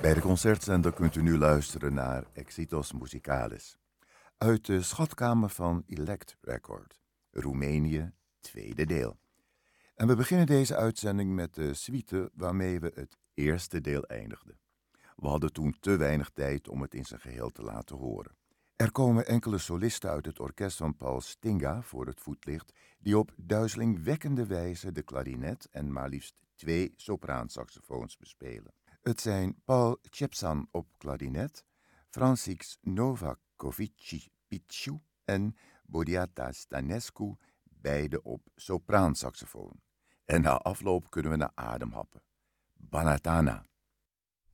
Bij de concertzender kunt u nu luisteren naar Exitos Musicales. Uit de schatkamer van Elect Record, Roemenië, tweede deel. En we beginnen deze uitzending met de suite waarmee we het eerste deel eindigden. We hadden toen te weinig tijd om het in zijn geheel te laten horen. Er komen enkele solisten uit het orkest van Paul Stinga voor het voetlicht, die op duizelingwekkende wijze de klarinet en maar liefst 2 sopraansaxofoons bespelen. Het zijn Paul Chepsan op klarinet, Francis Novakovici-Piciu en Bodiata Stanescu, beide op sopraansaxofoon. En na afloop kunnen we naar adem happen. Banatana.